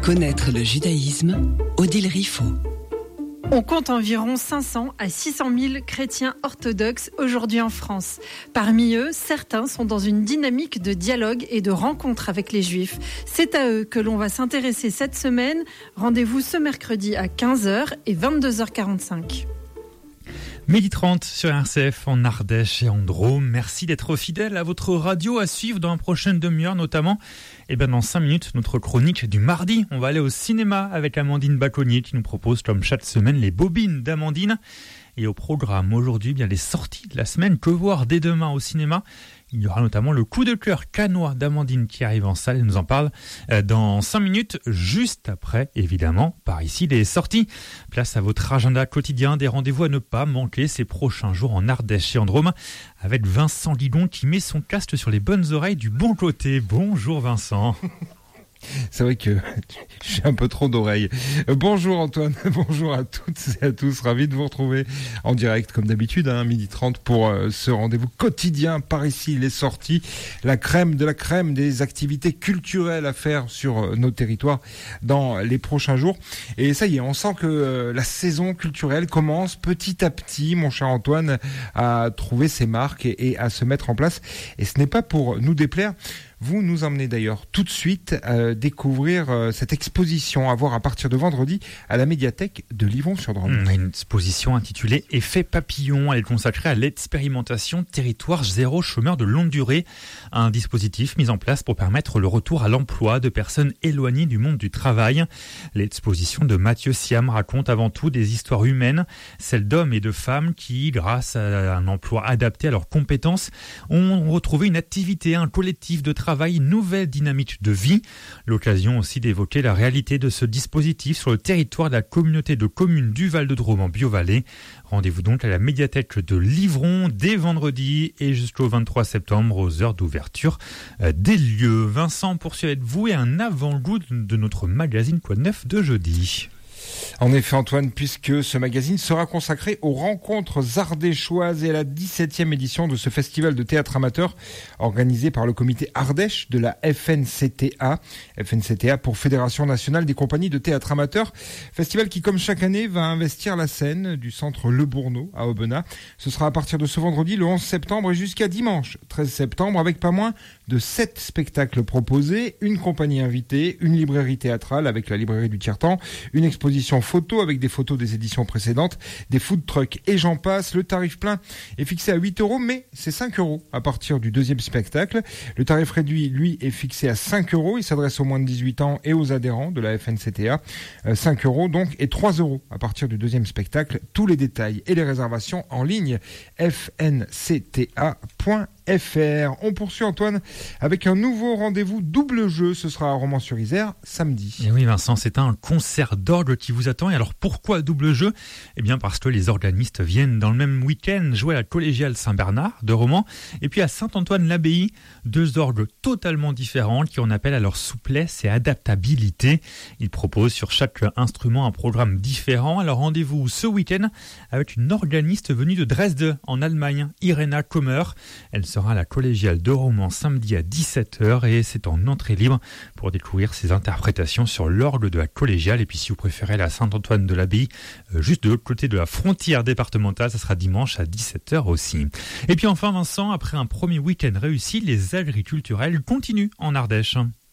Connaître le judaïsme, Odile Riffaut. On compte environ 500 à 600 000 chrétiens orthodoxes aujourd'hui en France. Parmi eux, certains sont dans une dynamique de dialogue et de rencontre avec les Juifs. C'est à eux que l'on va s'intéresser cette semaine. Rendez-vous ce mercredi à 15h et 22h45. 12h30 sur RCF en Ardèche et en Drôme. Merci d'être fidèle à votre radio, à suivre dans la prochaine demi-heure notamment. Et bien dans 5 minutes, notre chronique du mardi. On va aller au cinéma avec Amandine Baconnier qui nous propose comme chaque semaine les bobines d'Amandine. Et au programme aujourd'hui, bien les sorties de la semaine. Que voir dès demain au cinéma? Il y aura notamment le coup de cœur canois d'Amandine qui arrive en salle et nous en parle dans 5 minutes, juste après, évidemment, par ici, les sorties. Place à votre agenda quotidien, des rendez-vous à ne pas manquer ces prochains jours en Ardèche et en Drôme, avec Vincent Lidon qui met son casque sur les bonnes oreilles du bon côté. Bonjour Vincent. C'est vrai que j'ai un peu trop d'oreilles. Bonjour Antoine, bonjour à toutes et à tous. Ravi de vous retrouver en direct comme d'habitude, 12h30 pour ce rendez-vous quotidien par ici, les sorties, la crème de la crème des activités culturelles à faire sur nos territoires dans les prochains jours. Et ça y est, on sent que la saison culturelle commence petit à petit, mon cher Antoine, à trouver ses marques et à se mettre en place. Et ce n'est pas pour nous déplaire. Vous nous emmenez d'ailleurs tout de suite découvrir cette exposition à voir à partir de vendredi à la médiathèque de Livron-sur-Drôme. Une exposition intitulée Effet papillon. Elle est consacrée à l'expérimentation territoire zéro chômeur de longue durée. Un dispositif mis en place pour permettre le retour à l'emploi de personnes éloignées du monde du travail. L'exposition de Mathieu Siam raconte avant tout des histoires humaines, celles d'hommes et de femmes qui, grâce à un emploi adapté à leurs compétences, ont retrouvé une activité, un collectif de travail, une nouvelle dynamique de vie. L'occasion aussi d'évoquer la réalité de ce dispositif sur le territoire de la communauté de communes du Val-de-Drôme en Bio-Vallée. Rendez-vous donc à la médiathèque de Livron dès vendredi et jusqu'au 23 septembre aux heures d'ouverture des lieux. Vincent, poursuivez avec vous et un avant-goût de notre magazine Quoi de neuf de jeudi. En effet Antoine, puisque ce magazine sera consacré aux rencontres ardéchoises et à la 17e édition de ce festival de théâtre amateur organisé par le comité Ardèche de la FNCTA. FNCTA pour Fédération Nationale des Compagnies de Théâtre Amateur. Festival qui, comme chaque année, va investir la scène du centre Le Bourneau à Aubenas. Ce sera à partir de ce vendredi, le 11 septembre et jusqu'à dimanche 13 septembre avec pas moins de 7 spectacles proposés, une compagnie invitée, une librairie théâtrale avec la librairie du Tiers-Temps, une exposition photo avec des photos des éditions précédentes, des food trucks et j'en passe. Le tarif plein est fixé à 8 €, mais c'est 5 € à partir du deuxième spectacle. Le tarif réduit, lui, est fixé à 5 €. Il s'adresse aux moins de 18 ans et aux adhérents de la FNCTA. 5 € donc et 3 € à partir du deuxième spectacle. Tous les détails et les réservations en ligne fncta.fr. On poursuit Antoine avec un nouveau rendez-vous double jeu. Ce sera à Romans-sur-Isère samedi. Et oui Vincent, c'est un concert d'orgue qui vous attend. Et alors pourquoi double jeu? Eh bien parce que les organistes viennent dans le même week-end jouer à la collégiale Saint-Bernard de Romans et puis à Saint-Antoine-l'Abbaye. 2 orgues totalement différentes qui en appellent à leur souplesse et adaptabilité. Ils proposent sur chaque instrument un programme différent. Alors rendez-vous ce week-end avec une organiste venue de Dresde en Allemagne, Irena Kommer. Elle sera à la collégiale de Romans samedi à 17h et c'est en entrée libre pour découvrir ses interprétations sur l'orgue de la collégiale. Et puis si vous préférez la Saint-Antoine-de-l'Abbaye, juste de l'autre côté de la frontière départementale, ça sera dimanche à 17h aussi. Et puis enfin Vincent, après un premier week-end réussi, les agriculturels continuent en Ardèche.